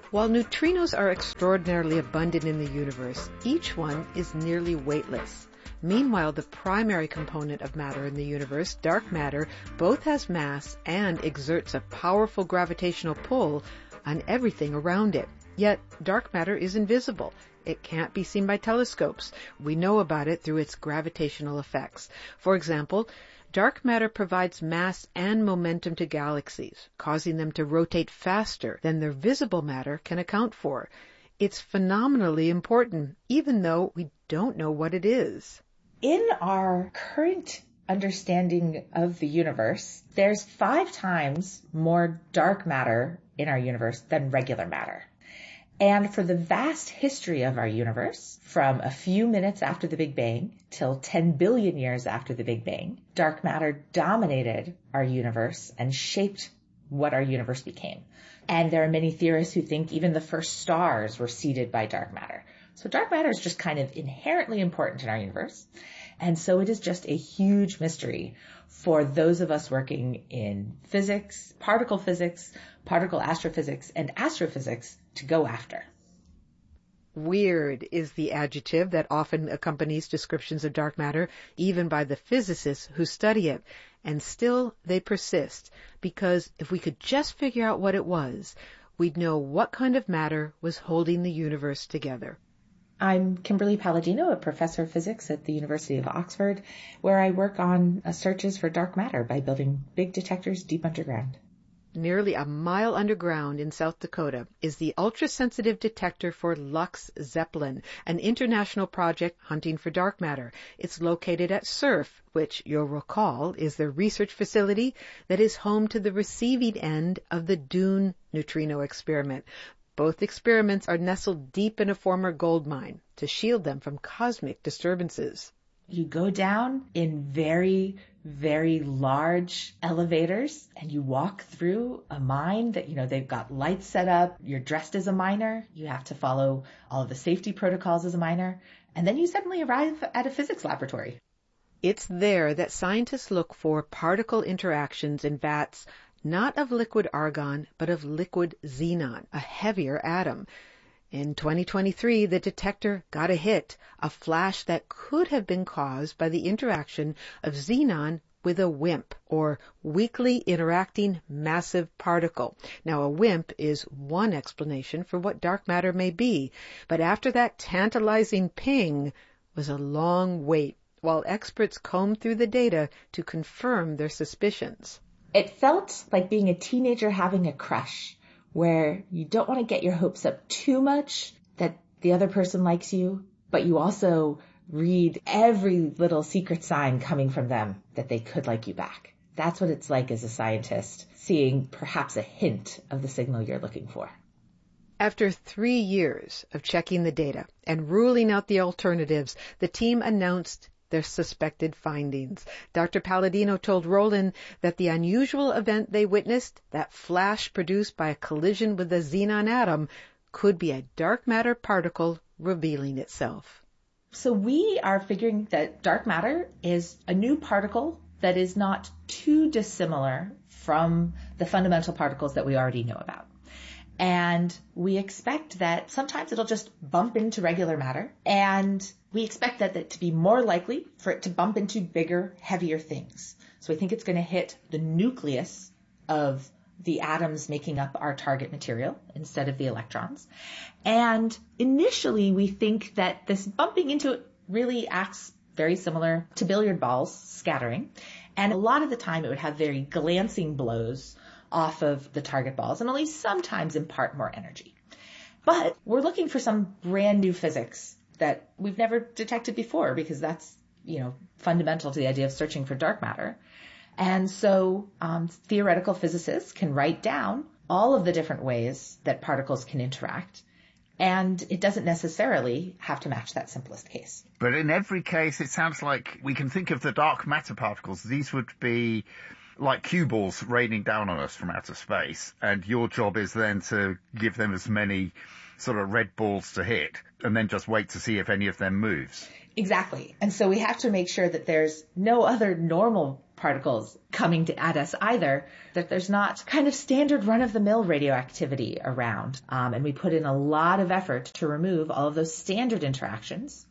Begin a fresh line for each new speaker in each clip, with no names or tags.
While neutrinos are extraordinarily abundant in the universe, each one is nearly weightless. Meanwhile, the primary component of matter in the universe, dark matter, both has mass and exerts a powerful gravitational pull on everything around it. Yet, dark matter is invisible. It can't be seen by telescopes. We know about it through its gravitational effects. For example, dark matter provides mass and momentum to galaxies, causing them to rotate faster than their visible matter can account for. It's phenomenally important, even though we don't know what it is.
In our current understanding of the universe, there's 5 times more dark matter in our universe than regular matter. And for the vast history of our universe, from a few minutes after the Big Bang till 10 billion years after the Big Bang, dark matter dominated our universe and shaped what our universe became. And there are many theorists who think even the first stars were seeded by dark matter. So dark matter is just kind of inherently important in our universe. And so it is just a huge mystery for those of us working in physics, particle astrophysics, and astrophysics to go after.
Weird is the adjective that often accompanies descriptions of dark matter, even by the physicists who study it. And still they persist, because if we could just figure out what it was, we'd know what kind of matter was holding the universe together.
I'm Kimberly Palladino, a professor of physics at the University of Oxford, where I work on searches for dark matter by building big detectors deep underground.
Nearly a mile underground in South Dakota is the ultra-sensitive detector for LUX-ZEPLIN, an international project hunting for dark matter. It's located at SURF, which you'll recall is the research facility that is home to the receiving end of the DUNE neutrino experiment. Both experiments are nestled deep in a former gold mine to shield them from cosmic disturbances.
You go down in very, very large elevators and you walk through a mine that, they've got lights set up. You're dressed as a miner. You have to follow all of the safety protocols as a miner. And then you suddenly arrive at a physics laboratory.
It's there that scientists look for particle interactions in vats, not of liquid argon, but of liquid xenon, a heavier atom. In 2023, the detector got a hit, a flash that could have been caused by the interaction of xenon with a WIMP, or weakly interacting massive particle. Now, a WIMP is one explanation for what dark matter may be, but after that tantalizing ping was a long wait, while experts combed through the data to confirm their suspicions.
It felt like being a teenager having a crush, where you don't want to get your hopes up too much that the other person likes you, but you also read every little secret sign coming from them that they could like you back. That's what it's like as a scientist, seeing perhaps a hint of the signal you're looking for.
After 3 years of checking the data and ruling out the alternatives, the team announced their suspected findings. Dr. Palladino told Roland that the unusual event they witnessed, that flash produced by a collision with the xenon atom, could be a dark matter particle revealing itself.
So we are figuring that dark matter is a new particle that is not too dissimilar from the fundamental particles that we already know about. And we expect that sometimes it'll just bump into regular matter, and we expect that to be more likely for it to bump into bigger, heavier things. So we think it's going to hit the nucleus of the atoms making up our target material instead of the electrons. And initially we think that this bumping into it really acts very similar to billiard balls scattering. And a lot of the time it would have very glancing blows off of the target balls and only sometimes impart more energy. But we're looking for some brand new physics that we've never detected before, because that's, fundamental to the idea of searching for dark matter. And so theoretical physicists can write down all of the different ways that particles can interact, and it doesn't necessarily have to match that simplest case.
But in every case, it sounds like we can think of the dark matter particles. These would be like cue balls raining down on us from outer space, and your job is then to give them as many sort of red balls to hit, and then just wait to see if any of them moves.
Exactly. And so we have to make sure that there's no other normal particles coming at us either, that there's not kind of standard run-of-the-mill radioactivity around. And we put in a lot of effort to remove all of those standard interactions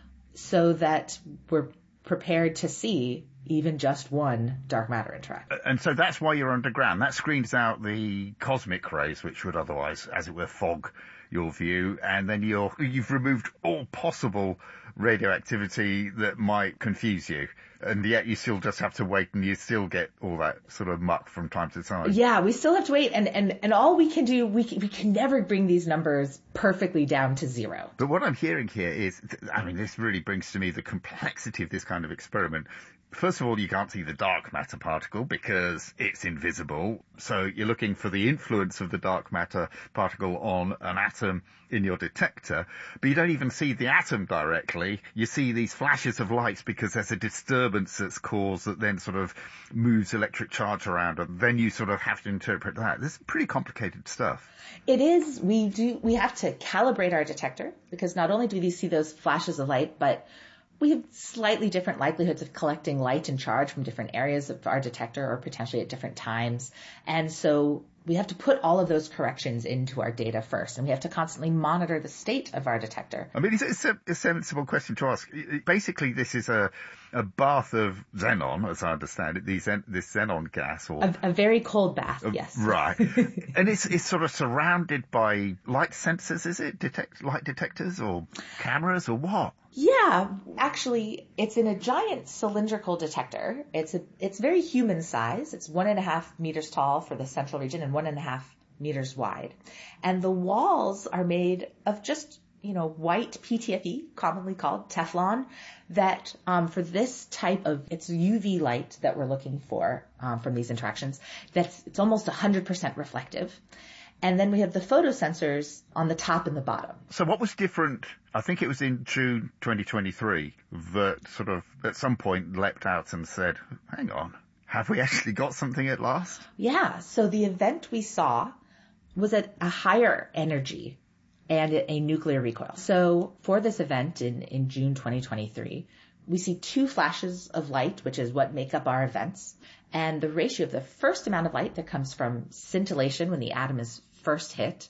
so that we're prepared to see even just one dark matter interaction.
And so that's why you're underground. That screens out the cosmic rays, which would otherwise, as it were, fog your view. And then you've removed all possible radioactivity that might confuse you. And yet you still just have to wait, and you still get all that sort of muck from time to time.
Yeah, we still have to wait. And all we can do, we can never bring these numbers perfectly down to zero.
But what I'm hearing here is, I mean, this really brings to me the complexity of this kind of experiment. First of all, you can't see the dark matter particle because it's invisible. So you're looking for the influence of the dark matter particle on an atom in your detector, but you don't even see the atom directly. You see these flashes of lights because there's a disturbance that's caused that then sort of moves electric charge around, and then you sort of have to interpret that. This is pretty complicated stuff.
It is. We have to calibrate our detector because not only do we see those flashes of light, but we have slightly different likelihoods of collecting light and charge from different areas of our detector or potentially at different times. And so we have to put all of those corrections into our data first, and we have to constantly monitor the state of our detector.
I mean, it's a sensible question to ask. Basically, this is a bath of xenon, as I understand it, this xenon gas. Or
a very cold bath, yes.
Right. And it's sort of surrounded by light sensors, is it? Light detectors or cameras or what?
Yeah, actually, it's in a giant cylindrical detector. It's very human size. It's 1.5 meters tall for the central region and 1.5 meters wide. And the walls are made of just, white PTFE, commonly called Teflon, that for this type of, it's UV light that we're looking for from these interactions, it's almost 100% reflective. And then we have the photosensors on the top and the bottom.
So what was different? I think it was in June 2023 that sort of at some point leapt out and said, hang on, have we actually got something at last?
Yeah. So the event we saw was at a higher energy and a nuclear recoil. So for this event in June 2023, we see 2 flashes of light, which is what make up our events. And the ratio of the first amount of light that comes from scintillation when the atom is first hit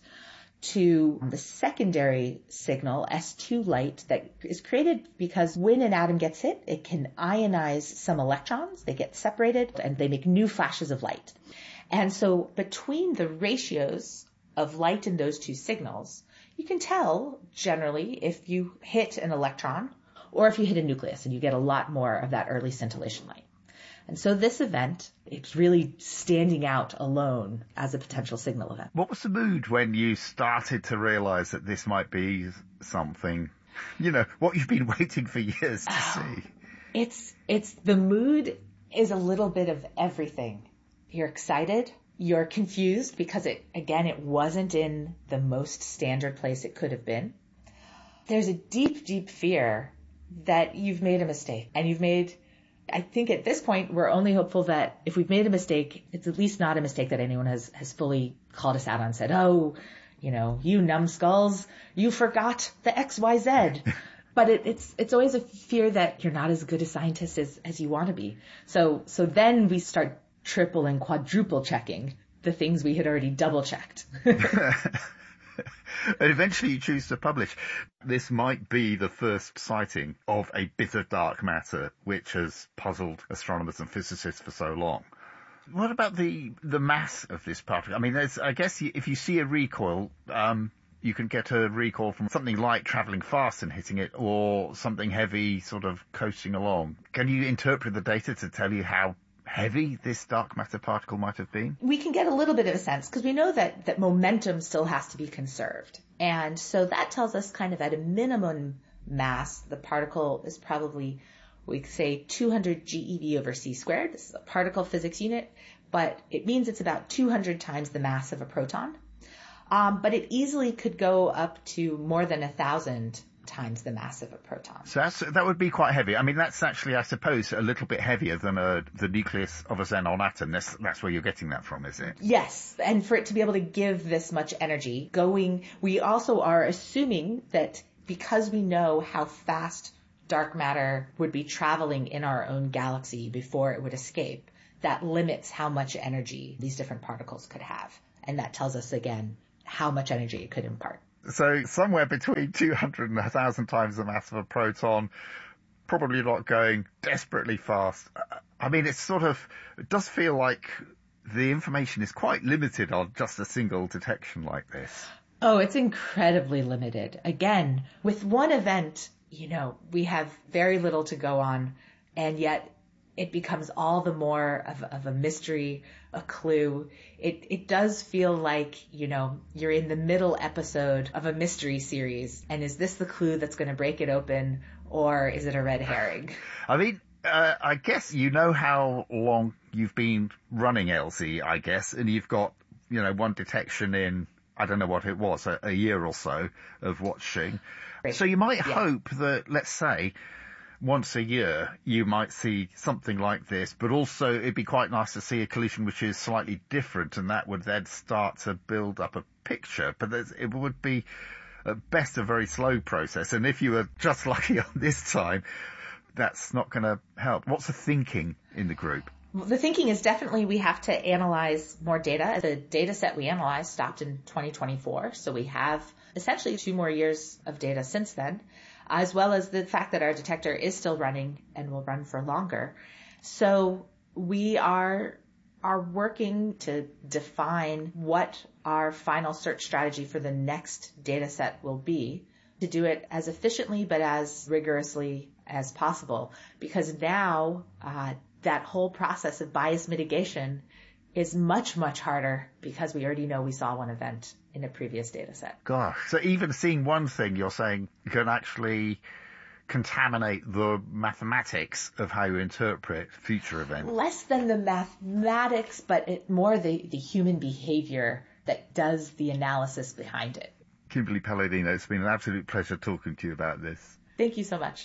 to the secondary signal, S2 light, that is created because when an atom gets hit, it can ionize some electrons. They get separated and they make new flashes of light. And so between the ratios of light in those 2 signals, you can tell generally if you hit an electron or if you hit a nucleus, and you get a lot more of that early scintillation light. And so this event, it's really standing out alone as a potential signal event.
What was the mood when you started to realize that this might be something, what you've been waiting for years to see?
It's the mood is a little bit of everything. You're excited. You're confused because it wasn't in the most standard place it could have been. There's a deep, deep fear that you've made a mistake, and I think at this point, we're only hopeful that if we've made a mistake, it's at least not a mistake that anyone has fully called us out on, said, oh, you numbskulls, you forgot the XYZ. But it's always a fear that you're not as good a scientist as you want to be. So then we start triple and quadruple checking the things we had already double checked.
And eventually you choose to publish. This might be the first sighting of a bit of dark matter, which has puzzled astronomers and physicists for so long. What about the mass of this particle? I mean, I guess if you see a recoil, you can get a recoil from something light traveling fast and hitting it, or something heavy sort of coasting along. Can you interpret the data to tell you how heavy this dark matter particle might have been?
We can get a little bit of a sense because we know that momentum still has to be conserved. And so that tells us kind of at a minimum mass, the particle is probably, we could say 200 GeV over c squared. This is a particle physics unit, but it means it's about 200 times the mass of a proton. But it easily could go up to more than 1,000 times the mass of a proton.
So that would be quite heavy. I mean, that's actually, I suppose, a little bit heavier than the nucleus of a xenon atom. That's where you're getting that from, is it?
Yes, and for it to be able to give this much energy going, we also are assuming that because we know how fast dark matter would be traveling in our own galaxy before it would escape, that limits how much energy these different particles could have. And that tells us, again, how much energy it could impart.
So somewhere between 200 and 1,000 times the mass of a proton, probably not going desperately fast. I mean, it does feel like the information is quite limited on just a single detection like this.
Oh, it's incredibly limited. Again, with one event, we have very little to go on, and yet it becomes all the more of a mystery, a clue. It does feel like, you're in the middle episode of a mystery series, and is this the clue that's going to break it open, or is it a red herring?
I mean, I guess you know how long you've been running LZ, I guess, and you've got, one detection in, I don't know what it was, a year or so of watching.
Right.
So you might hope that, let's say, once a year you might see something like this, but also it'd be quite nice to see a collision which is slightly different, and that would then start to build up a picture. But it would be at best a very slow process, and if you were just lucky on this time, that's not going to help. What's the thinking in the group?
Well, the thinking is definitely we have to analyze more data. The data set we analyzed stopped in 2024, so we have essentially 2 more years of data since then, as well as the fact that our detector is still running and will run for longer. So we are working to define what our final search strategy for the next data set will be, to do it as efficiently but as rigorously as possible, because now that whole process of bias mitigation is much, much harder because we already know we saw one event in a previous data set.
Gosh, so even seeing one thing, you're saying, can actually contaminate the mathematics of how you interpret future events?
Less than the mathematics, but more the human behavior that does the analysis behind it.
Kimberly Palladino, it's been an absolute pleasure talking to you about this.
Thank you so much.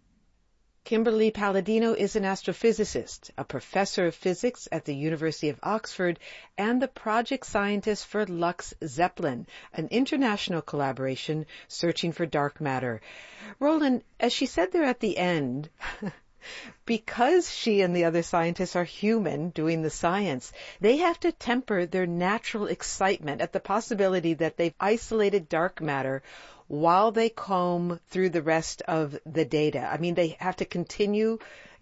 Kimberly Palladino is an astrophysicist, a professor of physics at the University of Oxford, and the project scientist for LUX-ZEPLIN, an international collaboration searching for dark matter. Roland, as she said there at the end, because she and the other scientists are human doing the science, they have to temper their natural excitement at the possibility that they've isolated dark matter while they comb through the rest of the data. I mean, they have to continue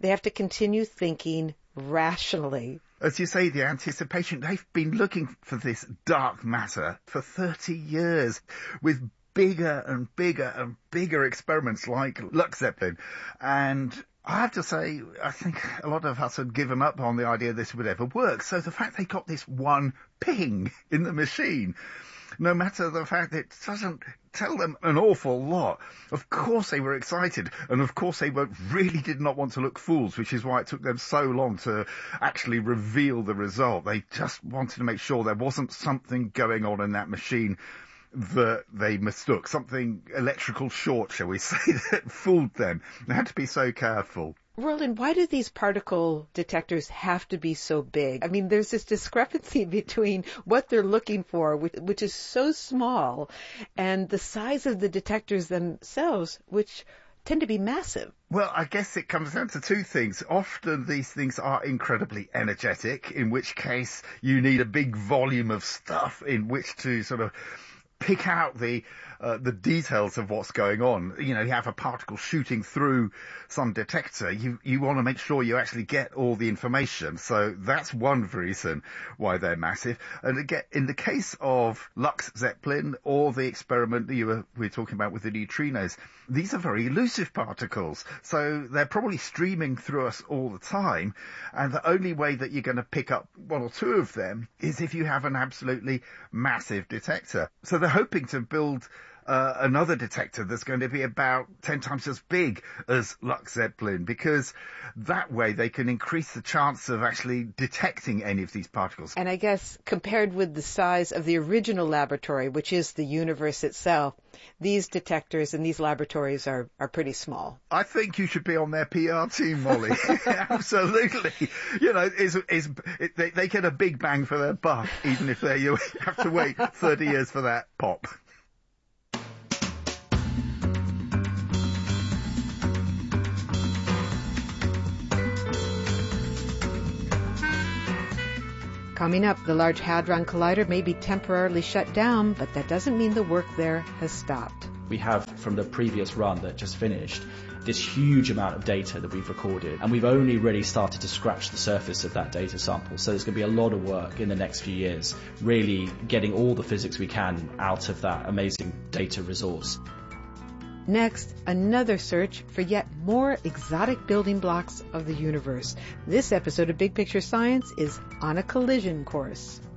thinking rationally.
As you say, the anticipation, they've been looking for this dark matter for 30 years with bigger and bigger and bigger experiments like LUX-ZEPLIN. And I have to say, I think a lot of us had given up on the idea this would ever work. So the fact they got this one ping in the machine, no matter the fact that it doesn't tell them an awful lot. Of course they were excited, and of course they really did not want to look fools, which is why it took them so long to actually reveal the result. They just wanted to make sure there wasn't something going on in that machine that they mistook, something electrical short, shall we say, that fooled them. They had to be so careful.
Roland, why do these particle detectors have to be so big? I mean, there's this discrepancy between what they're looking for, which is so small, and the size of the detectors themselves, which tend to be massive.
Well, I guess it comes down to 2 things. Often these things are incredibly energetic, in which case you need a big volume of stuff in which to sort of pick out the details of what's going on. You have a particle shooting through some detector. You want to make sure you actually get all the information. So that's one reason why they're massive. And again, in the case of LUX-ZEPLIN or the experiment that we were talking about with the neutrinos, these are very elusive particles. So they're probably streaming through us all the time. And the only way that you're going to pick up 1 or 2 of them is if you have an absolutely massive detector. So they're hoping to build another detector that's going to be about 10 times as big as LUX-ZEPLIN, because that way they can increase the chance of actually detecting any of these particles.
And I guess compared with the size of the original laboratory, which is the universe itself, these detectors and these laboratories are pretty small.
I think you should be on their PR team, Molly. Absolutely. They get a big bang for their buck, even if you have to wait 30 years for that pop.
Coming up, the Large Hadron Collider may be temporarily shut down, but that doesn't mean the work there has stopped.
We have, from the previous run that just finished, this huge amount of data that we've recorded, and we've only really started to scratch the surface of that data sample. So there's going to be a lot of work in the next few years, really getting all the physics we can out of that amazing data resource.
Next, another search for yet more exotic building blocks of the universe. This episode of Big Picture Science is on a collision course.